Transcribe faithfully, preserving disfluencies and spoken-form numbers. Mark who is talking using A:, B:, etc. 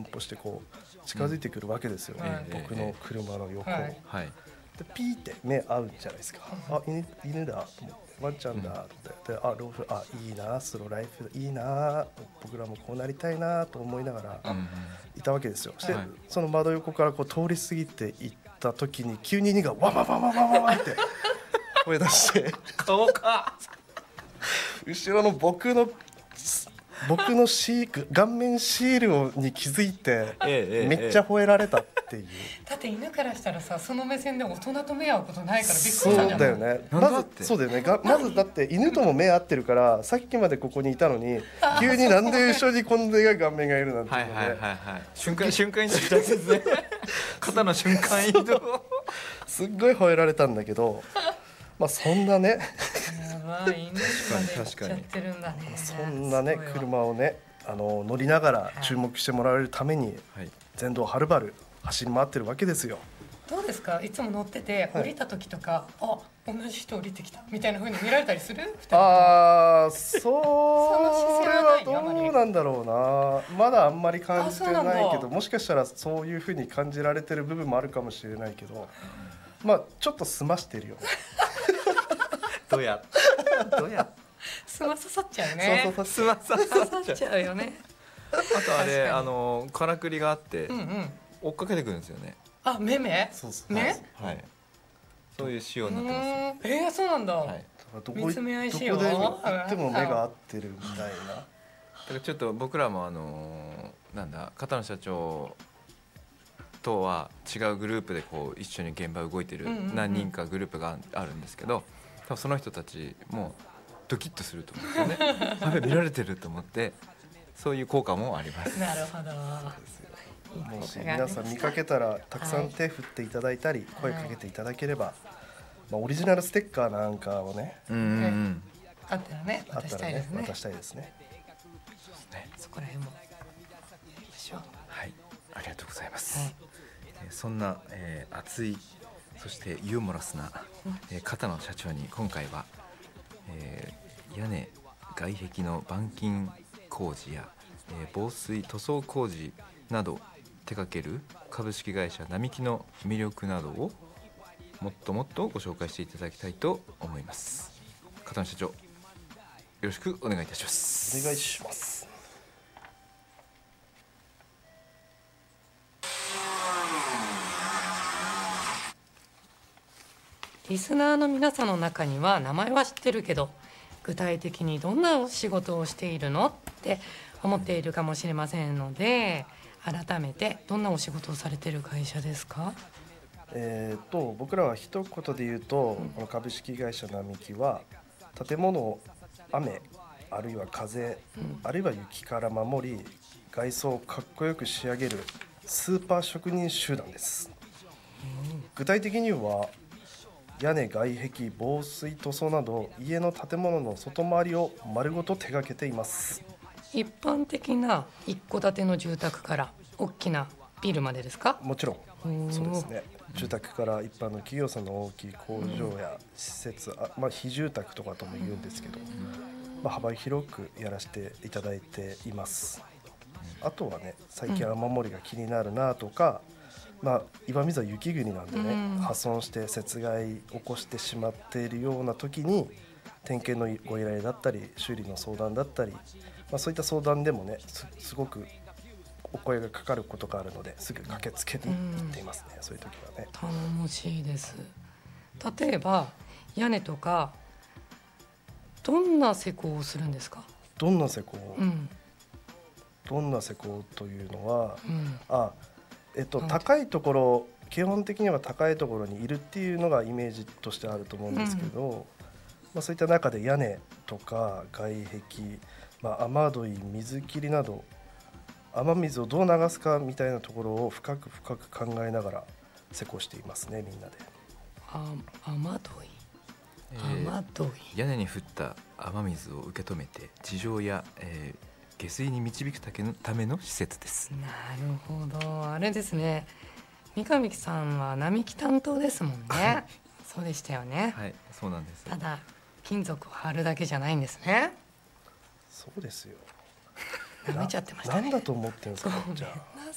A: 歩してこう近づいてくるわけですよ、
B: うんはい、
A: 僕の車の横を、
B: はいはい、
A: でピーって目合うじゃないですか、あ犬、犬だと思って、ワンちゃんだって、であローフあいいなスローライフいいな僕らもこうなりたいなと思いながらいたわけですよ。で、はい、その窓横からこう通り過ぎていった時に急に犬がワンワンワンワンワンワンって声出して
B: 顔か
A: 後ろの僕の僕のシール顔面シールに気づいて、ええ、めっちゃ吠えられたっていう、え
C: え、だって犬からしたらさその目線で大人と目合うことないからびっくりしたんじゃない？
A: そうだよね。まずそうだよねがまずだって犬とも目合ってるからさっきまでここにいたのに急になんで後ろにこんなでかい顔面がいるなんていうので、はいはいはいはい、
B: 瞬間瞬間移動したんですね肩の瞬間移動
A: すっごい吠えられたんだけどまあそんなね
C: やばい犬しかで行っちゃってるんだね。
A: そんなね車をねあの乗りながら注目してもらえるために全道はるばる走り回ってるわけですよ。
C: どうですかいつも乗ってて降りた時とか、はい、あ同じ人降りてきたみたいな風に見られたりする？
A: ああそれはどうなんだろうな、まだあんまり感じてないけどもしかしたらそういう風に感じられてる部分もあるかもしれないけど、まあちょっと済ましてるよ
B: どうやどうや
C: すまささっちゃうね。
B: すまさ
C: さっちゃうよね。
B: あとあれあのからくりがあって、うんうん、追っかけてくるんですよね。
C: あ、目目？
A: そうそう
C: 目？
B: はい。そういう仕様になってます。
C: えー、そうなんだ。はい、見つめ合い仕様。
A: どこで行っても目が合ってるみたいな。だ
B: からちょっと僕らもあのなんだ片野社長とは違うグループでこう一緒に現場動いてる何人かグループがあるんですけど、多分その人たちもドキッとすると思うんですよね。あれ見られてると思ってそういう効果もあります。
C: なるほど。
A: もし皆さん見かけたらたくさん手振っていただいたり、はい、声かけていただければ、まあ、オリジナルステッカーなんかをね、
B: うんうんうん、
C: あったらね渡したいですね。
A: 渡したいですね。
C: そこら辺も
B: はい、ありがとうございます。はい、えー、そんな、えー、熱いそしてユーモラスな、えー、片野社長に今回は、えー、屋根外壁の板金工事や、えー、防水塗装工事など手掛ける株式会社並木の魅力などをもっともっとご紹介していただきたいと思います。片野社長よろしくお願いいたします。
A: お願いします。
C: リスナーの皆さんの中には名前は知ってるけど具体的にどんな仕事をしているのって思っているかもしれませんので、改めてどんなお仕事をされている会社ですか？
A: えー、と僕らは一言で言うと、うん、この株式会社並木は建物を雨あるいは風、うん、あるいは雪から守り外装をかっこよく仕上げるスーパー職人集団です。うん、具体的には屋根外壁防水塗装など家の建物の外回りを丸ごと手掛けています。
C: 一般的な一戸建ての住宅から大きなビルまでですか？
A: もちろんそうですね。住宅から一般の企業さんの大きい工場や施設、あ、まあ、非住宅とかとも言うんですけど、まあ、幅広くやらせていただいています。あとはね最近雨漏りが気になるなとか、まあ、岩見沢雪国なんでね、うん、破損して雪害起こしてしまっているような時に点検のご依頼だったり修理の相談だったり、まあ、そういった相談でもね す, すごくお声がかかることがあるのですぐ駆けつけに行っていますね、うん、そういう時はね。
C: 頼もしいです。例えば屋根とかどんな施工をするんですか？
A: どんな施工、うん、どんな施工というのは、うん、あえっと、高いところ基本的には高いところにいるっていうのがイメージとしてあると思うんですけど、うんまあ、そういった中で屋根とか外壁、まあ、雨どい水切りなど雨水をどう流すかみたいなところを深く深く考えながら施工していますね、みんなで。
C: あ雨どい、えー、雨どい
B: 屋根に降った雨水を受け止めて地上や、えー下水に導くための施設です。
C: なるほど、あれですね。三上さんは並木担当ですもんね。そうでしたよね。
B: はい、そうなんです。
C: ただ金属を貼るだけじゃないんですね。
A: そうですよ。
C: 舐めちゃってましたね。
A: なんだと思ってるんですか。じゃあ